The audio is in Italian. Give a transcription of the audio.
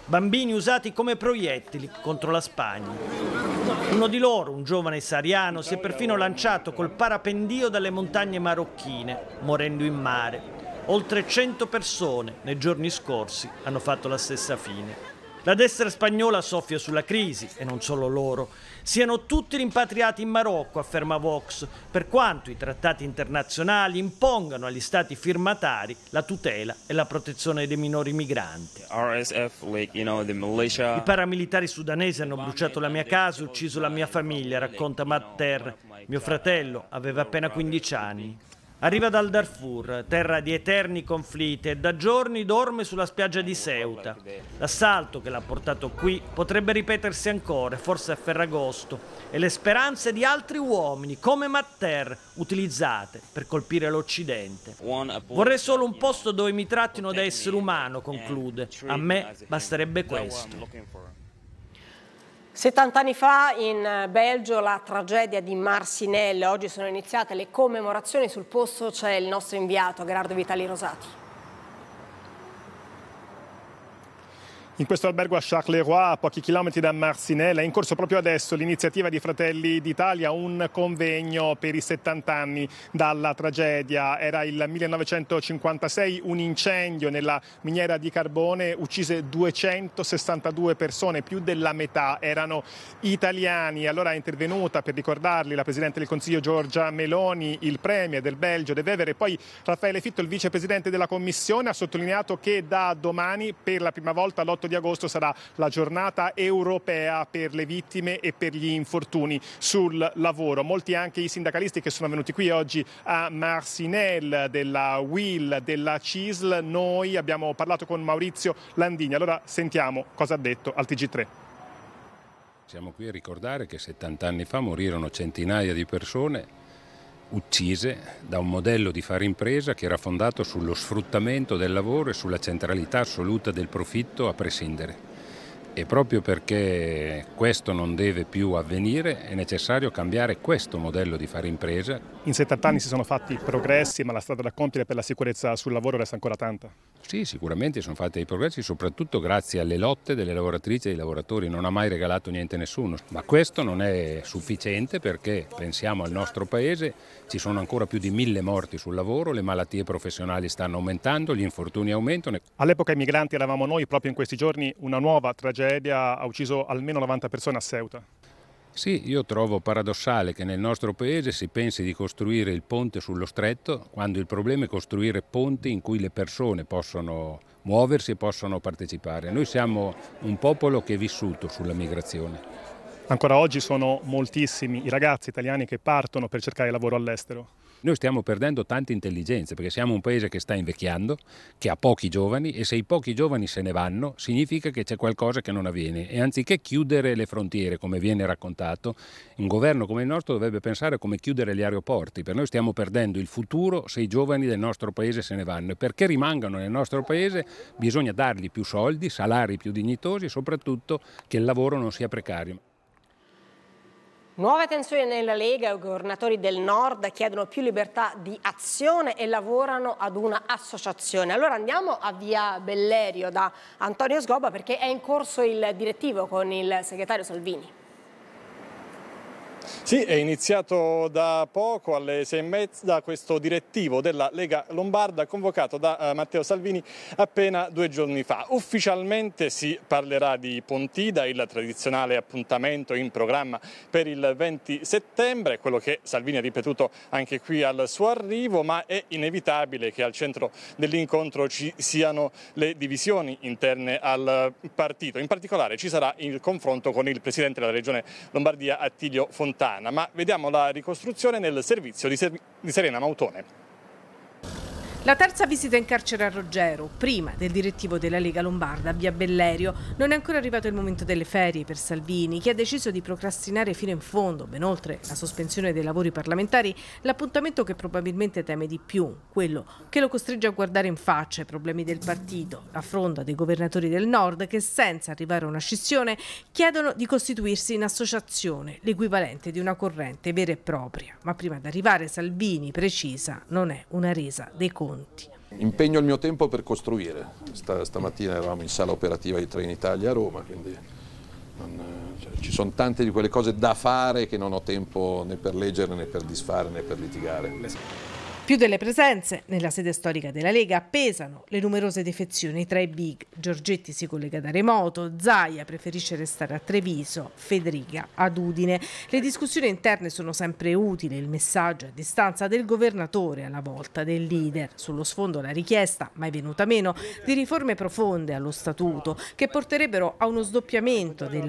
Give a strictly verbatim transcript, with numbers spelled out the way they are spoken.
bambini usati come proiettili contro la Spagna. Uno di loro, un giovane sahariano, si è perfino lanciato col parapendio dalle montagne marocchine, morendo in mare. Oltre cento persone nei giorni scorsi hanno fatto la stessa fine. La destra spagnola soffia sulla crisi, e non solo loro. Siano tutti rimpatriati in Marocco, afferma Vox, per quanto i trattati internazionali impongano agli stati firmatari la tutela e la protezione dei minori migranti. R S F, like, you know, the militia. I paramilitari sudanesi hanno bruciato la mia casa e ucciso la mia famiglia, racconta Matt Ter. Mio fratello aveva appena quindici anni. Arriva dal Darfur, terra di eterni conflitti, e da giorni dorme sulla spiaggia di Ceuta. L'assalto che l'ha portato qui potrebbe ripetersi ancora, forse a Ferragosto, e le speranze di altri uomini, come Matter, utilizzate per colpire l'Occidente. Vorrei solo un posto dove mi trattino da essere umano, conclude. A me basterebbe questo. settanta anni fa in Belgio la tragedia di Marcinelle. Oggi sono iniziate le commemorazioni. Sul posto c'è il nostro inviato Gerardo Vitali Rosati. In questo albergo a Charleroi, a pochi chilometri da Marcinelle, è in corso proprio adesso l'iniziativa di Fratelli d'Italia, un convegno per i settanta anni dalla tragedia. Era il millenovecentocinquantasei, un incendio nella miniera di carbone uccise duecentosessantadue persone, più della metà erano italiani. Allora è intervenuta per ricordarli la Presidente del Consiglio Giorgia Meloni, il Premier del Belgio De Wever, e poi Raffaele Fitto, il Vicepresidente della Commissione, ha sottolineato che da domani per la prima volta l'otto di agosto sarà la giornata europea per le vittime e per gli infortuni sul lavoro. Molti anche i sindacalisti che sono venuti qui oggi a Marcinelle, della U I L, della C I S L. Noi abbiamo parlato con Maurizio Landini, allora sentiamo cosa ha detto al T G tre. Siamo qui a ricordare che settanta anni fa morirono centinaia di persone uccise da un modello di fare impresa che era fondato sullo sfruttamento del lavoro e sulla centralità assoluta del profitto a prescindere. E proprio perché questo non deve più avvenire è necessario cambiare questo modello di fare impresa. In settanta anni si sono fatti progressi, ma la strada da compiere per la sicurezza sul lavoro resta ancora tanta. Sì, sicuramente sono fatti dei progressi, soprattutto grazie alle lotte delle lavoratrici e dei lavoratori. Non ha mai regalato niente a nessuno, ma questo non è sufficiente perché, pensiamo al nostro paese, ci sono ancora più di mille morti sul lavoro, le malattie professionali stanno aumentando, gli infortuni aumentano. All'epoca i migranti eravamo noi, proprio in questi giorni una nuova tragedia ha ucciso almeno novanta persone a Ceuta. Sì, io trovo paradossale che nel nostro paese si pensi di costruire il ponte sullo stretto quando il problema è costruire ponti in cui le persone possono muoversi e possono partecipare. Noi siamo un popolo che è vissuto sulla migrazione. Ancora oggi sono moltissimi i ragazzi italiani che partono per cercare lavoro all'estero. Noi stiamo perdendo tante intelligenze perché siamo un paese che sta invecchiando, che ha pochi giovani, e se i pochi giovani se ne vanno significa che c'è qualcosa che non avviene, e anziché chiudere le frontiere come viene raccontato, un governo come il nostro dovrebbe pensare a come chiudere gli aeroporti. Per noi stiamo perdendo il futuro se i giovani del nostro paese se ne vanno, e perché rimangano nel nostro paese bisogna dargli più soldi, salari più dignitosi e soprattutto che il lavoro non sia precario. Nuove tensioni nella Lega. I governatori del Nord chiedono più libertà di azione e lavorano ad una associazione. Allora andiamo a via Bellerio da Antonio Sgobba perché è in corso il direttivo con il segretario Salvini. Sì, è iniziato da poco, alle sei e mezza, questo direttivo della Lega Lombarda convocato da uh, Matteo Salvini appena due giorni fa. Ufficialmente si parlerà di Pontida, il tradizionale appuntamento in programma per il venti settembre, quello che Salvini ha ripetuto anche qui al suo arrivo, ma è inevitabile che al centro dell'incontro ci siano le divisioni interne al partito. In particolare ci sarà il confronto con il presidente della Regione Lombardia, Attilio Fontana. Ma vediamo la ricostruzione nel servizio di, Ser- di Serena Mautone. La terza visita in carcere a Roggero, prima del direttivo della Lega Lombarda a via Bellerio. Non è ancora arrivato il momento delle ferie per Salvini, che ha deciso di procrastinare fino in fondo, ben oltre la sospensione dei lavori parlamentari, l'appuntamento che probabilmente teme di più, quello che lo costringe a guardare in faccia i problemi del partito, la fronda dei governatori del Nord che, senza arrivare a una scissione, chiedono di costituirsi in associazione, l'equivalente di una corrente vera e propria. Ma prima di arrivare Salvini precisa, non è una resa dei conti. Impegno il mio tempo per costruire. Sta, stamattina eravamo in sala operativa di Trenitalia a Roma, quindi non, cioè, ci sono tante di quelle cose da fare che non ho tempo né per leggere né per disfare né per litigare. Più delle presenze, nella sede storica della Lega pesano le numerose defezioni tra i big. Giorgetti si collega da remoto, Zaia preferisce restare a Treviso, Federica ad Udine. Le discussioni interne sono sempre utili, il messaggio a distanza del governatore alla volta del leader. Sullo sfondo la richiesta, mai venuta meno, di riforme profonde allo statuto che porterebbero a uno sdoppiamento della